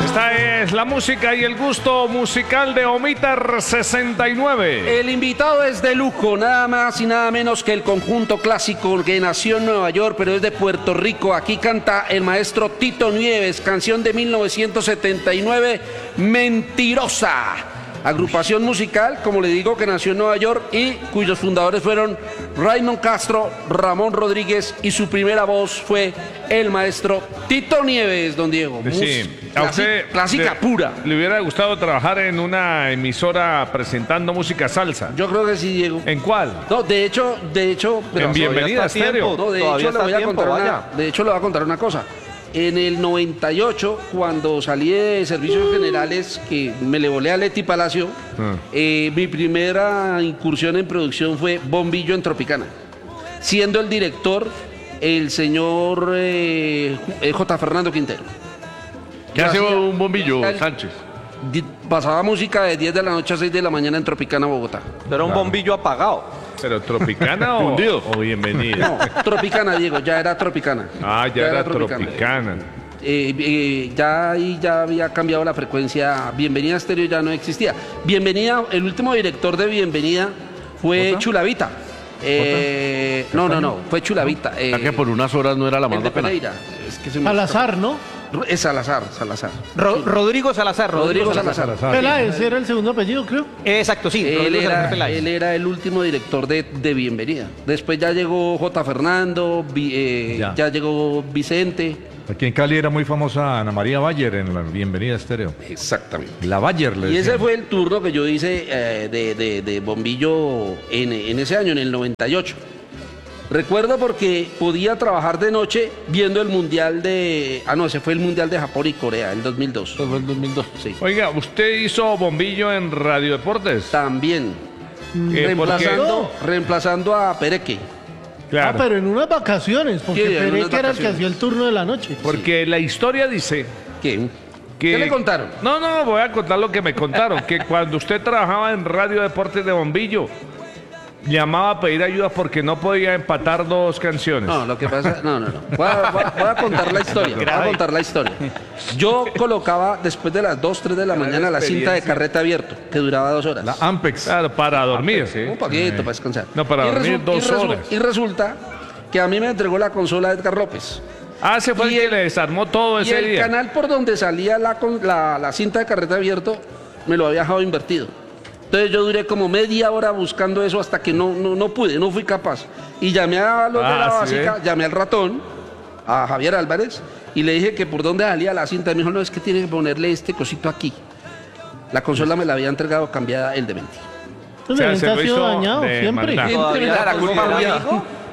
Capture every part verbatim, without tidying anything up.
Esta es la música y el gusto musical de Omiter sesenta y nueve. El invitado es de lujo, nada más y nada menos que el conjunto clásico que nació en Nueva York, pero es de Puerto Rico. Aquí canta el maestro Tito Nieves, canción de mil novecientos setenta y nueve, Mentirosa. Agrupación musical, como le digo, que nació en Nueva York y cuyos fundadores fueron Raymond Castro, Ramón Rodríguez y su primera voz fue el maestro Tito Nieves, don Diego. Sí, a usted clásica le, pura. ¿Le hubiera gustado trabajar en una emisora presentando música salsa? Yo creo que sí, Diego. ¿En cuál? No, de hecho, de hecho, pero en Bienvenida Estéreo. No, de hecho, le voy a contar una, de hecho, le voy a contar una cosa. En el noventa y ocho, cuando salí de servicios generales, que me le volé a Leti Palacio, ah. eh, mi primera incursión en producción fue Bombillo en Tropicana, siendo el director el señor eh, J. Fernando Quintero. ¿Qué hace un bombillo, el, Sánchez? Pasaba música de diez de la noche a seis de la mañana en Tropicana, Bogotá. Pero un bombillo apagado. ¿Pero Tropicana o, o Bienvenida? No, Tropicana, Diego, ya era Tropicana. Ah, ya, ya era, era Tropicana. tropicana. Eh, eh, ya ahí ya había cambiado la frecuencia. Bienvenida Estéreo ya no existía. Bienvenida, el último director de Bienvenida fue ¿Otra? Chulavita. Eh, no, no, no, fue Chulavita. Eh, que por unas horas no era la más pena. Es que se Salazar, ¿no? Es Salazar, Salazar. Ro sí. Rodrigo Salazar. Rodrigo, Rodrigo Salazar. Salazar. Peláez sí. Era el segundo apellido, creo. Exacto, sí. Él era, él era el último director de, de Bienvenida. Después ya llegó J. Fernando, eh, ya. ya llegó Vicente. Aquí en Cali era muy famosa Ana María Bayer en la Bienvenida Estéreo. Exactamente. La Bayer le Y decían. ese fue el turno que yo hice eh, de, de, de bombillo en, en ese año, en el noventa y ocho. Recuerdo porque podía trabajar de noche viendo el mundial de... Ah, no, ese fue el mundial de Japón y Corea, el dos mil dos. Fue el dos mil dos. Sí. Oiga, ¿usted hizo bombillo en Radio Deportes? También. Eh, reemplazando, reemplazando a Pereque. Claro. Ah, pero en unas vacaciones, porque sí, Pereque era el que hacía el turno de la noche. Porque sí. La historia dice... ¿Qué? Que... ¿Qué le contaron? No, no, voy a contar lo que me contaron. Que cuando usted trabajaba en Radio Deportes de bombillo... llamaba a pedir ayuda porque no podía empatar dos canciones. No, lo que pasa... No, no, no. Voy a, voy a, voy a contar la historia. Voy a contar la historia. Yo colocaba después de las dos, tres de la mañana la cinta de carrete abierto, que duraba dos horas. La Ampex. Claro, para dormir. Ampex, ¿sí? Un poquito, para descansar. No, para y dormir dos y horas. Y resulta que a mí me entregó la consola Edgar López. Ah, se fue y el que le desarmó todo ese día. Y el día. canal por donde salía la, la, la cinta de carrete abierto me lo había dejado invertido. Entonces yo duré como media hora buscando eso hasta que no, no, no pude, no fui capaz. Y llamé a los ah, de la ¿sí básica, ve? llamé al ratón, a Javier Álvarez, y le dije que por dónde salía la cinta. Me dijo, no, es que tiene que ponerle este cosito aquí. La consola me la había entregado cambiada el demente. O sea, se ha sido dañado siempre. ¿Todavía la culpa mía?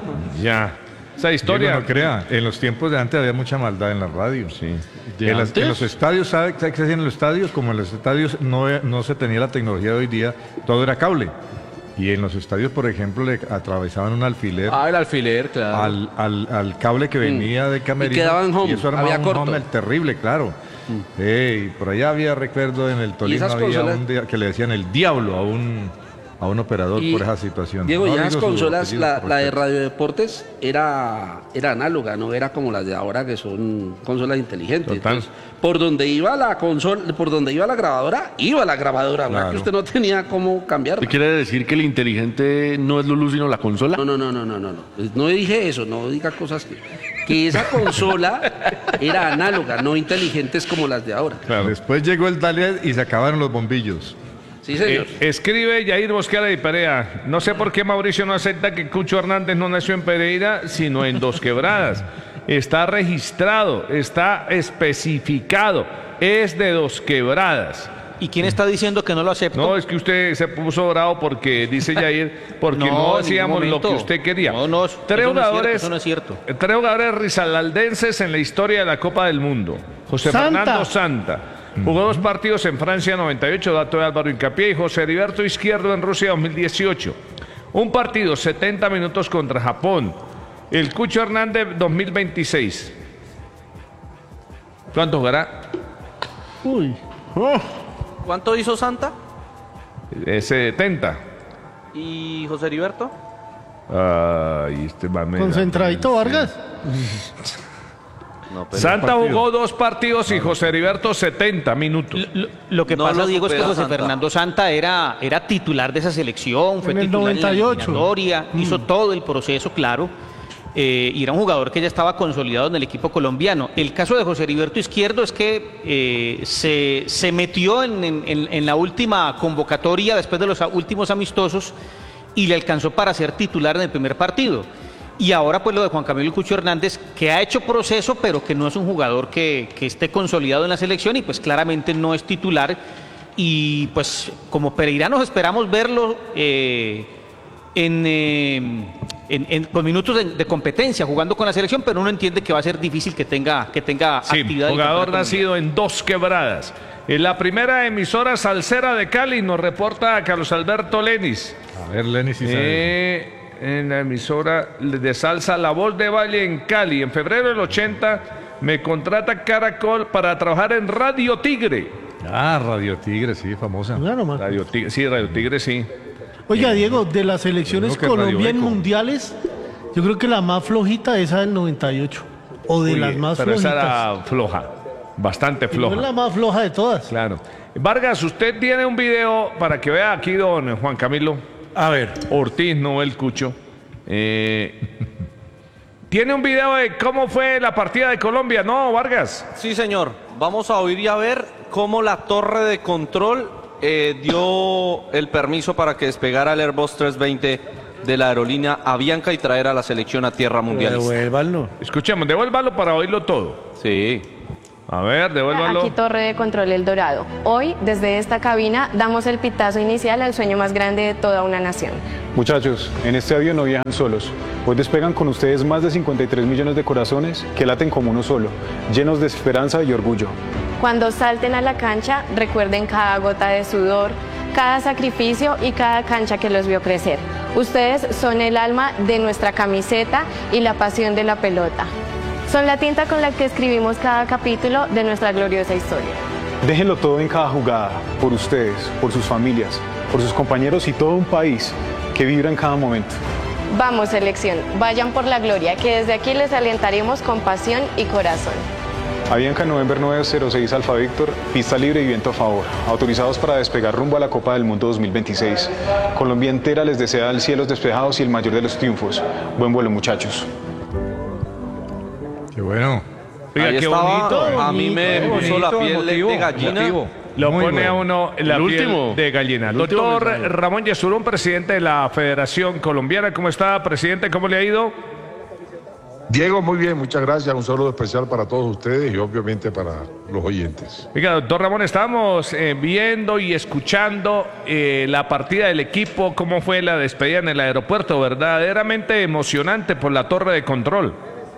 Ya. Esa historia. Diego, no crea, en los tiempos de antes había mucha maldad en la radio. Sí. En, las, en los estadios, ¿sabe qué se hacía en los estadios? Como en los estadios no, no se tenía la tecnología de hoy día, todo era cable. Y en los estadios, por ejemplo, le atravesaban un alfiler. Ah, el alfiler, claro. Al, al, al cable que venía mm. de camerino. Y quedaban home, y eso armaba había un corto. home terrible, claro. Mm. Eh, y por allá había, recuerdo, en el Tolima había consolas... un día que le decían el diablo a un... a un operador y, por esa situación. Diego, no, ya las consolas, la, la de radio Radio Deportes era, era análoga, no era como las de ahora que son consolas inteligentes. Entonces, por donde iba la consola, por donde iba la grabadora, iba la grabadora, claro. Que usted no tenía cómo cambiarla. ¿Qué quiere decir que el inteligente no es Lulú sino la consola? No, no, no, no, no, no. No dije eso, no diga cosas que... que esa consola era análoga, no inteligentes como las de ahora. Claro. Después llegó el Dalet y se acabaron los bombillos. Sí, señor. Eh, escribe Yair Mosquera de Perea. No sé por qué Mauricio no acepta que Cucho Hernández no nació en Pereira, sino en Dos Quebradas. Está registrado, está especificado. Es de Dos Quebradas. ¿Y quién está diciendo que no lo acepta? No, es que usted se puso bravo porque, dice Yair, porque no, no hacíamos lo que usted quería. No, no, tres jugadores, eso no es cierto. Tres jugadores rizalaldenses en la historia de la Copa del Mundo. José Santa. Fernando Santa. Jugó dos partidos en Francia noventa y ocho, dato de Álvaro Hincapié, y José Heriberto Izquierdo en Rusia dos mil dieciocho. Un partido, setenta minutos contra Japón. El Cucho Hernández dos mil veintiséis. ¿Cuánto jugará? Uy. Oh. ¿Cuánto hizo Santa? Eh, setenta. ¿Y José Heriberto? Ay, este va Concentradito Vargas. No, pero Santa partido. jugó dos partidos y José Heriberto setenta minutos. Lo, lo que No pasa, lo Diego, es que supera José Santa. Fernando Santa era, era titular de esa selección, fue En el titular noventa y en la ocho. eliminatoria, Mm. hizo todo el proceso, claro. Eh, y era un jugador que ya estaba consolidado en el equipo colombiano. El caso de José Heriberto Izquierdo es que eh, se, se metió en, en- en la última convocatoria después de los a- últimos amistosos y le alcanzó para ser titular en el primer partido. Y ahora pues lo de Juan Camilo Cucho Hernández, que ha hecho proceso, pero que no es un jugador que, que esté consolidado en la selección y pues claramente no es titular. Y pues como pereiranos esperamos verlo eh, en, eh, en- en- con minutos de, de competencia, jugando con la selección, pero uno entiende que va a ser difícil que tenga, que tenga Sí, actividad. en el jugador campeonato nacido en Dos Quebradas. En la primera emisora salsera de Cali nos reporta Carlos Alberto Lenis. A ver, Lenny, si sabe. Eh, en la emisora de salsa La Voz de Valle en Cali. En febrero del ochenta me contrata Caracol para trabajar en Radio Tigre. Ah, Radio Tigre, sí, famosa. Mira nomás. Radio Tigre, sí, Radio Tigre, sí. Oiga, Diego, de las selecciones Creo que Radio Colombia en Eco. mundiales, yo creo que la más flojita es esa del noventa y ocho. O de Uy, las más pero esa flojitas. era floja, bastante No floja. es la más floja de todas. Claro. Vargas, usted tiene un video para que vea aquí, don Juan Camilo A ver. Ortiz, no el Cucho. Eh, tiene un video de cómo fue la partida de Colombia, ¿no, Vargas? Sí, señor. Vamos a oír y a ver cómo la torre de control eh, dio el permiso para que despegara el Airbus trescientos veinte de la aerolínea Avianca y traer a la selección a tierra mundialista. Escuchemos, devuélvalo para oírlo todo. Sí. A ver, devuélvalo. Aquí Torre de Control El Dorado. Hoy, desde esta cabina, damos el pitazo inicial al sueño más grande de toda una nación. Muchachos, en este avión no viajan solos. Hoy despegan con ustedes más de cincuenta y tres millones de corazones que laten como uno solo, llenos de esperanza y orgullo. Cuando salten a la cancha, recuerden cada gota de sudor, cada sacrificio y cada cancha que los vio crecer. Ustedes son el alma de nuestra camiseta y la pasión de la pelota. Son la tinta con la que escribimos cada capítulo de nuestra gloriosa historia. Déjenlo todo en cada jugada, por ustedes, por sus familias, por sus compañeros y todo un país que vibra en cada momento. Vamos, selección, vayan por la gloria, que desde aquí les alentaremos con pasión y corazón. Avianca November nueve cero seis Alfa Víctor, pista libre y viento a favor. Autorizados para despegar rumbo a la Copa del Mundo dos mil veintiséis. Colombia entera les desea el cielos despejados y el mayor de los triunfos. Buen vuelo, muchachos. Qué bueno. Oiga, Ahí qué estaba, bonito. a mí me Qué puso la bonito, piel de- emotivo, de gallina. emotivo. Lo Muy pone a bueno. uno la El piel último. de gallina. El último Doctor mensaje. Ramón Yesurún, presidente de la Federación Colombiana. ¿Cómo está, presidente? ¿Cómo le ha ido? Diego, muy bien, muchas gracias. Un saludo especial para todos ustedes y obviamente para los oyentes. Oiga, doctor Ramón, estábamos eh, viendo y escuchando eh, la partida del equipo, cómo fue la despedida en el aeropuerto, verdaderamente emocionante por la torre de control.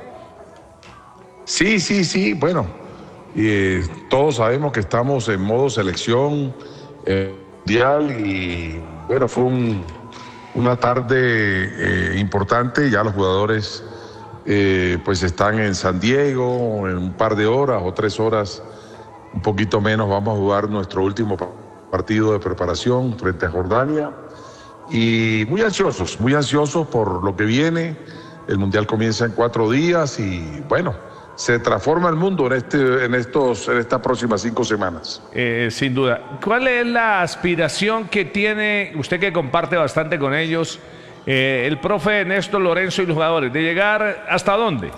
Sí, sí, sí, bueno, eh, todos sabemos que estamos en modo selección eh, mundial y bueno, fue un- una tarde eh, importante, ya los jugadores eh, pues están en San Diego, en un par de horas o tres horas, un poquito menos, vamos a jugar nuestro último pa- partido de preparación frente a Jordania y muy ansiosos, muy ansiosos por lo que viene. El Mundial comienza en cuatro días y bueno, se transforma el mundo en, este, en, estos, en estas próximas cinco semanas. Eh, sin duda. ¿Cuál es la aspiración que tiene usted, que comparte bastante con ellos, eh, el profe Néstor Lorenzo y los jugadores, de llegar hasta dónde?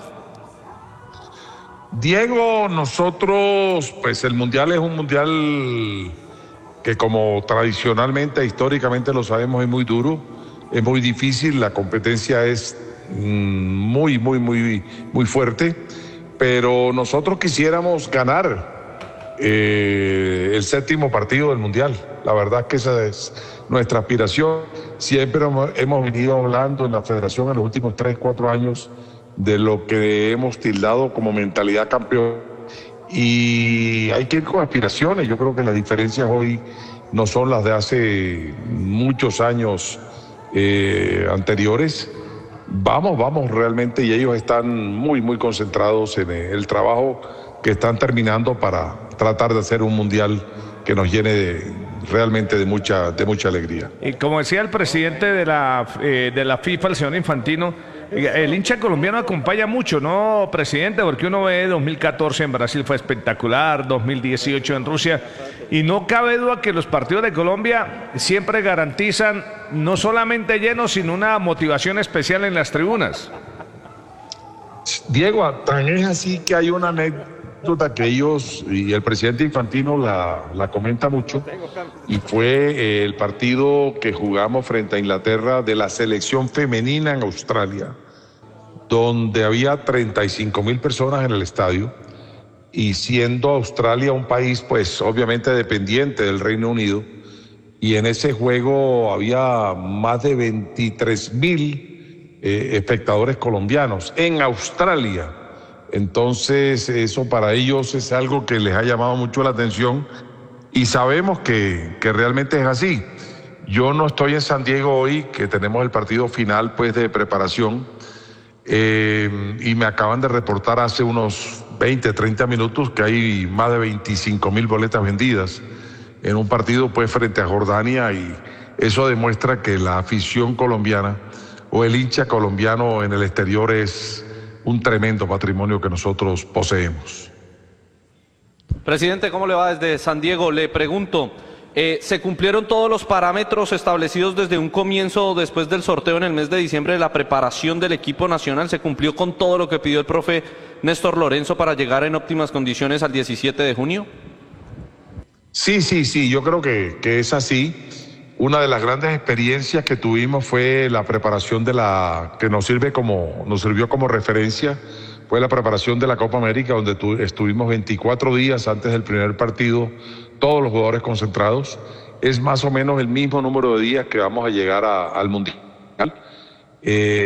Diego, nosotros, pues el Mundial es un Mundial que como tradicionalmente, históricamente lo sabemos, es muy duro, es muy difícil, la competencia es mm, muy, muy, muy, muy fuerte, pero nosotros quisiéramos ganar eh, el séptimo partido del Mundial. La verdad que esa es nuestra aspiración. Siempre hemos, hemos venido hablando en la federación en los últimos tres, cuatro años de lo que hemos tildado como mentalidad campeón. Y hay que ir con aspiraciones. Yo creo que las diferencias hoy no son las de hace muchos años eh, anteriores. Vamos, vamos realmente, y ellos están muy, muy concentrados en el trabajo que están terminando para tratar de hacer un mundial que nos llene de, realmente de mucha, de mucha alegría. Y como decía el presidente de la, eh, de la FIFA, el señor Infantino, El hincha colombiano acompaña mucho, ¿no, presidente? Porque uno ve dos mil catorce en Brasil fue espectacular, dos mil dieciocho en Rusia, y no cabe duda que los partidos de Colombia siempre garantizan no solamente llenos, sino una motivación especial en las tribunas. Diego, tan es así que hay una anécdota que ellos, y el presidente Infantino la, la comenta mucho, y fue eh, el partido que jugamos frente a Inglaterra de la selección femenina en Australia, donde había treinta y cinco mil personas en el estadio, y siendo Australia un país, pues obviamente dependiente del Reino Unido, y en ese juego había más de veintitrés mil eh, espectadores colombianos en Australia. Entonces eso para ellos es algo que les ha llamado mucho la atención y sabemos que, que realmente es así. Yo no estoy en San Diego hoy, que tenemos el partido final pues de preparación, eh, y me acaban de reportar hace unos veinte, treinta minutos que hay más de veinticinco mil boletas vendidas en un partido pues frente a Jordania, y eso demuestra que la afición colombiana o el hincha colombiano en el exterior es un tremendo patrimonio que nosotros poseemos. Presidente, ¿cómo le va desde San Diego? Le pregunto, eh, ¿se cumplieron todos los parámetros establecidos desde un comienzo después del sorteo en el mes de diciembre de la preparación del equipo nacional? ¿Se cumplió con todo lo que pidió el profe Néstor Lorenzo para llegar en óptimas condiciones al diecisiete de junio? Sí, sí, sí, yo creo que, que es así. Una de las grandes experiencias que tuvimos fue la preparación de la, que nos sirve como, nos sirvió como referencia, fue la preparación de la Copa América, donde tu, estuvimos veinticuatro días antes del primer partido, todos los jugadores concentrados. Es más o menos el mismo número de días que vamos a llegar a, al Mundial. Eh,